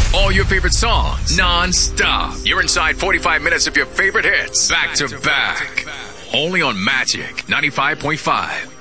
All your favorite songs, non-stop. You're inside 45 minutes of your favorite hits, back to back. Only on Magic 95.5.